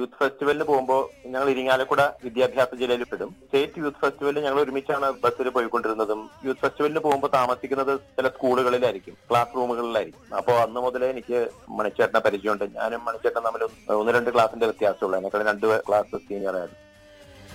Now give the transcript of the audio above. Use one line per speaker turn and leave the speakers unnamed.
Youth ഫെസ്റ്റിവലിന് പോകുമ്പോൾ ഞങ്ങൾ ഇരിങ്ങാലക്കുട വിദ്യാഭ്യാസ ജില്ലയിൽ പെടും. സ്റ്റേറ്റ് യൂത്ത് ഫെസ്റ്റിവലിൽ ഞങ്ങൾ ഒരുമിച്ചാണ് ബസ്സിൽ പോയിക്കൊണ്ടിരുന്നതും. യൂത്ത് ഫെസ്റ്റിവലിന് പോകുമ്പോൾ താമസിക്കുന്നത് ചില സ്കൂളുകളിലായിരിക്കും, ക്ലാസ് റൂമുകളിലായിരിക്കും. അപ്പോൾ അന്ന് മുതലേ എനിക്ക് മണിച്ചേട്ടനെ പരിചയമുണ്ട്. ഞാനും മണിച്ചേട്ടൻ തമ്മിൽ 1-2 ക്ലാസിന്റെ വ്യത്യാസമുള്ളൂ. എന്നെക്കാളും 2 ക്ലാസ് സീനിയർ ആയിരുന്നു.